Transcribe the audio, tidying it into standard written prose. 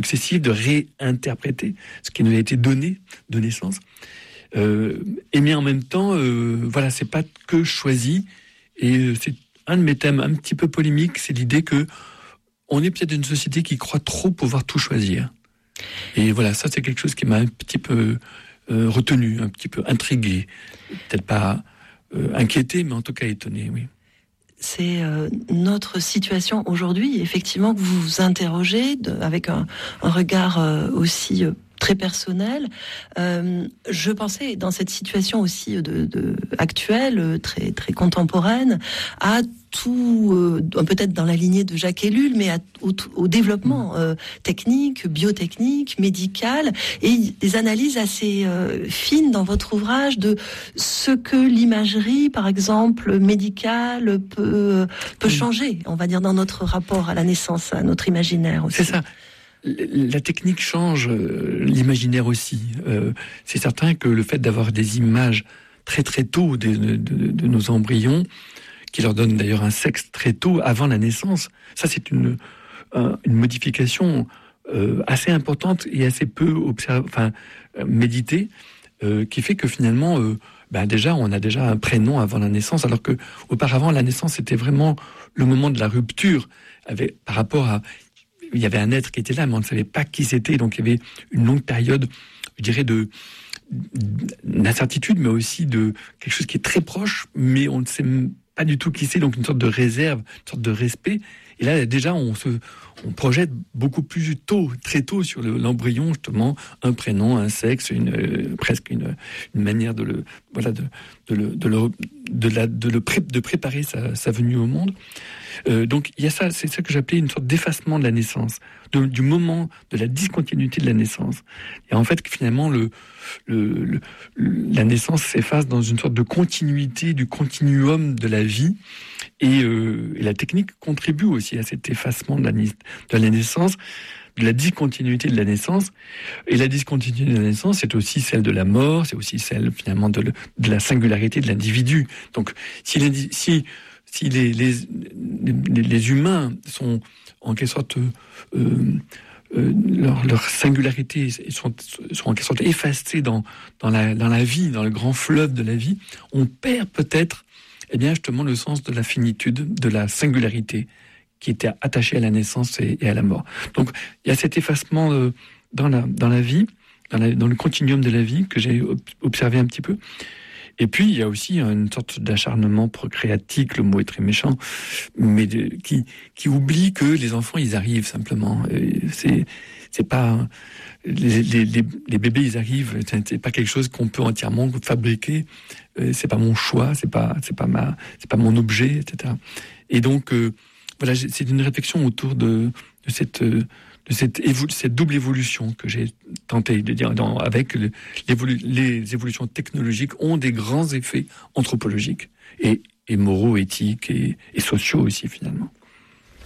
successives de réinterpréter ce qui nous a été donné de naissance. Mais en même temps, voilà, c'est pas que choisi. Et c'est un de mes thèmes un petit peu polémiques, c'est l'idée que on est peut-être une société qui croit trop pouvoir tout choisir. Et voilà, ça c'est quelque chose qui m'a un petit peu retenu, un petit peu intrigué, peut-être pas inquiété, mais en tout cas étonné, oui. C'est notre situation aujourd'hui, effectivement, que vous vous interrogez avec un regard aussi très personnel. Je pensais, dans cette situation aussi actuelle, très, très contemporaine, à tout, peut-être dans la lignée de Jacques Ellul, mais au développement technique, biotechnique, médical, et des analyses assez fines dans votre ouvrage de ce que l'imagerie, par exemple, médicale, peut changer, on va dire, dans notre rapport à la naissance, à notre imaginaire aussi. C'est ça. La technique change l'imaginaire aussi. C'est certain que le fait d'avoir des images très très tôt de nos embryons, qui leur donnent d'ailleurs un sexe très tôt, avant la naissance, ça c'est une modification assez importante et assez peu méditée, qui fait que finalement, déjà on a déjà un prénom avant la naissance, alors que auparavant la naissance c'était vraiment le moment de la rupture par rapport à... Il y avait un être qui était là, mais on ne savait pas qui c'était. Donc, il y avait une longue période, je dirais, d'incertitude, mais aussi de quelque chose qui est très proche, mais on ne sait pas du tout qui c'est. Donc, une sorte de réserve, une sorte de respect. Et là, déjà, on projette beaucoup plus tôt, très tôt, sur l'embryon, justement, un prénom, un sexe, presque une manière de préparer sa venue au monde. Donc il y a ça, c'est ça que j'appelais une sorte d'effacement de la naissance, du moment de la discontinuité de la naissance. Et en fait, finalement, la naissance s'efface dans une sorte de continuité, du continuum de la vie. Et la technique contribue aussi à cet effacement de la naissance, de la discontinuité de la naissance. Et la discontinuité de la naissance, c'est aussi celle de la mort, c'est aussi celle finalement de la singularité de l'individu. Donc si les humains sont en quelque sorte leur singularité sont en quelque sorte effacées dans la vie, dans le grand fleuve de la vie, on perd peut-être justement le sens de la finitude, de la singularité qui était attachée à la naissance et à la mort. Donc il y a cet effacement dans la vie, dans le continuum de la vie que j'ai observé un petit peu. Et puis, il y a aussi une sorte d'acharnement procréatique, le mot est très méchant, mais qui oublie que les enfants, ils arrivent simplement. C'est pas... Les bébés, ils arrivent, c'est pas quelque chose qu'on peut entièrement fabriquer. C'est pas mon choix, c'est pas mon objet, etc. Et donc, voilà, c'est une réflexion autour de cette double évolution que j'ai tenté de dire avec les évolutions technologiques ont des grands effets anthropologiques et moraux, éthiques et sociaux aussi finalement.